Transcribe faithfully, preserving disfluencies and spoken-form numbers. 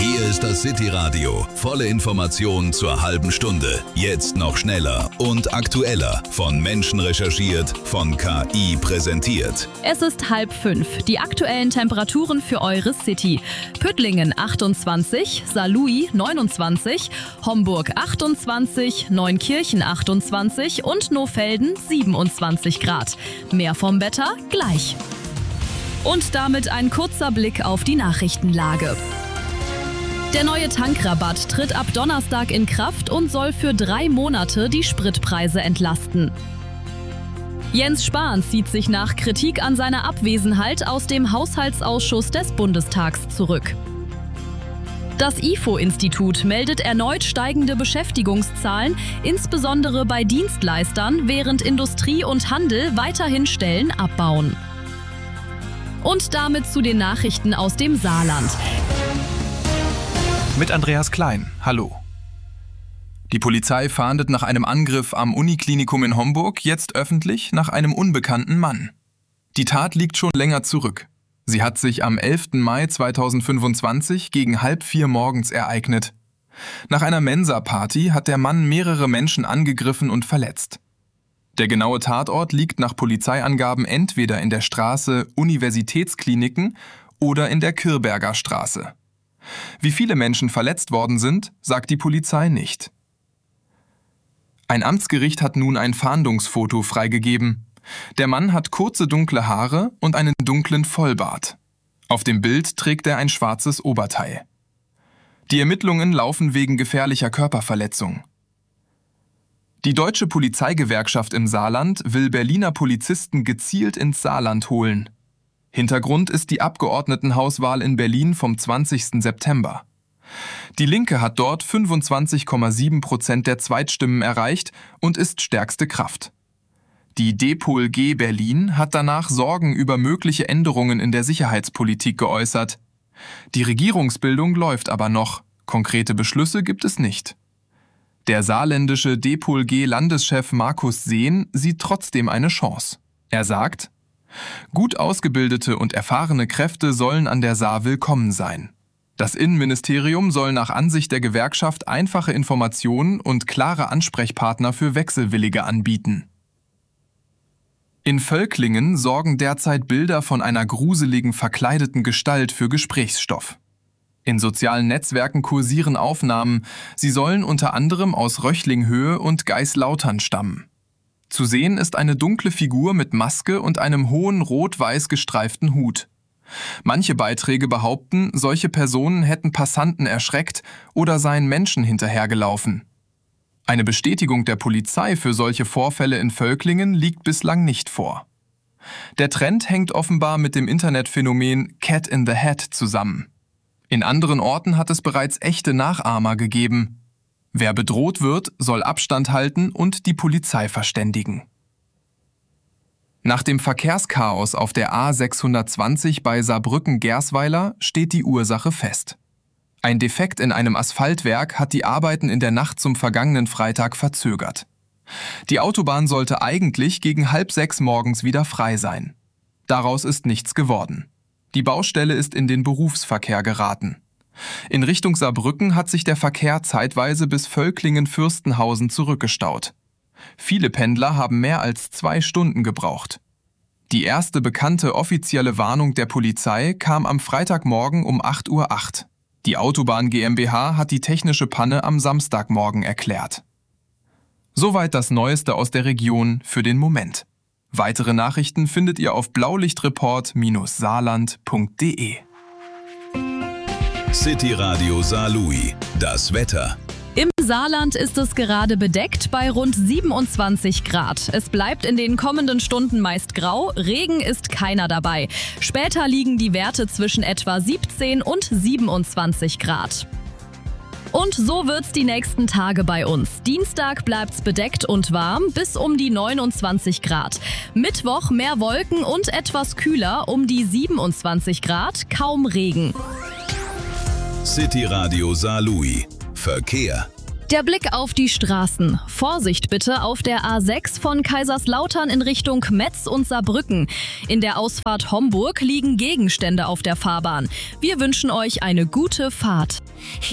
Hier ist das City Radio. Volle Informationen zur halben Stunde. Jetzt noch schneller und aktueller. Von Menschen recherchiert, von K I präsentiert. Es ist halb fünf. Die aktuellen Temperaturen für eure City. Püttlingen achtundzwanzig, Saarlouis neunundzwanzig, Homburg achtundzwanzig, Neunkirchen achtundzwanzig und Nohfelden siebenundzwanzig Grad. Mehr vom Wetter gleich. Und damit ein kurzer Blick auf die Nachrichtenlage. Der neue Tankrabatt tritt ab Donnerstag in Kraft und soll für drei Monate die Spritpreise entlasten. Jens Spahn zieht sich nach Kritik an seiner Abwesenheit aus dem Haushaltsausschuss des Bundestags zurück. Das I F O-Institut meldet erneut steigende Beschäftigungszahlen, insbesondere bei Dienstleistern, während Industrie und Handel weiterhin Stellen abbauen. Und damit zu den Nachrichten aus dem Saarland. Mit Andreas Klein. Hallo. Die Polizei fahndet nach einem Angriff am Uniklinikum in Homburg jetzt öffentlich nach einem unbekannten Mann. Die Tat liegt schon länger zurück. Sie hat sich am elften Mai zweitausendfünfundzwanzig gegen halb vier morgens ereignet. Nach einer Mensa-Party hat der Mann mehrere Menschen angegriffen und verletzt. Der genaue Tatort liegt nach Polizeiangaben entweder in der Straße Universitätskliniken oder in der Kirberger Straße. Wie viele Menschen verletzt worden sind, sagt die Polizei nicht. Ein Amtsgericht hat nun ein Fahndungsfoto freigegeben. Der Mann hat kurze dunkle Haare und einen dunklen Vollbart. Auf dem Bild trägt er ein schwarzes Oberteil. Die Ermittlungen laufen wegen gefährlicher Körperverletzung. Die Deutsche Polizeigewerkschaft im Saarland will Berliner Polizisten gezielt ins Saarland holen. Hintergrund ist die Abgeordnetenhauswahl in Berlin vom zwanzigsten September. Die Linke hat dort fünfundzwanzig Komma sieben Prozent der Zweitstimmen erreicht und ist stärkste Kraft. Die D P O L G Berlin hat danach Sorgen über mögliche Änderungen in der Sicherheitspolitik geäußert. Die Regierungsbildung läuft aber noch, konkrete Beschlüsse gibt es nicht. Der saarländische D P O L G-Landeschef Markus Sehn sieht trotzdem eine Chance. Er sagt: Gut ausgebildete und erfahrene Kräfte sollen an der Saar willkommen sein. Das Innenministerium soll nach Ansicht der Gewerkschaft einfache Informationen und klare Ansprechpartner für Wechselwillige anbieten. In Völklingen sorgen derzeit Bilder von einer gruseligen verkleideten Gestalt für Gesprächsstoff. In sozialen Netzwerken kursieren Aufnahmen, sie sollen unter anderem aus Röchlinghöhe und Geislautern stammen. Zu sehen ist eine dunkle Figur mit Maske und einem hohen rot-weiß gestreiften Hut. Manche Beiträge behaupten, solche Personen hätten Passanten erschreckt oder seien Menschen hinterhergelaufen. Eine Bestätigung der Polizei für solche Vorfälle in Völklingen liegt bislang nicht vor. Der Trend hängt offenbar mit dem Internetphänomen Cat in the Hat zusammen. In anderen Orten hat es bereits echte Nachahmer gegeben. Wer bedroht wird, soll Abstand halten und die Polizei verständigen. Nach dem Verkehrschaos auf der A sechshundertzwanzig bei Saarbrücken-Gersweiler steht die Ursache fest. Ein Defekt in einem Asphaltwerk hat die Arbeiten in der Nacht zum vergangenen Freitag verzögert. Die Autobahn sollte eigentlich gegen halb sechs morgens wieder frei sein. Daraus ist nichts geworden. Die Baustelle ist in den Berufsverkehr geraten. In Richtung Saarbrücken hat sich der Verkehr zeitweise bis Völklingen-Fürstenhausen zurückgestaut. Viele Pendler haben mehr als zwei Stunden gebraucht. Die erste bekannte offizielle Warnung der Polizei kam am Freitagmorgen um acht Uhr acht. Die Autobahn GmbH hat die technische Panne am Samstagmorgen erklärt. Soweit das Neueste aus der Region für den Moment. Weitere Nachrichten findet ihr auf blaulichtreport Bindestrich saarland Punkt de. City Radio Saarlouis. Das Wetter. Im Saarland ist es gerade bedeckt bei rund siebenundzwanzig Grad. Es bleibt in den kommenden Stunden meist grau, Regen ist keiner dabei. Später liegen die Werte zwischen etwa siebzehn und siebenundzwanzig Grad. Und so wird's die nächsten Tage bei uns. Dienstag bleibt's bedeckt und warm bis um die neunundzwanzig Grad. Mittwoch mehr Wolken und etwas kühler um die siebenundzwanzig Grad, kaum Regen. City Radio Saarlouis. Verkehr. Der Blick auf die Straßen. Vorsicht bitte auf der A sechs von Kaiserslautern in Richtung Metz und Saarbrücken. In der Ausfahrt Homburg liegen Gegenstände auf der Fahrbahn. Wir wünschen euch eine gute Fahrt.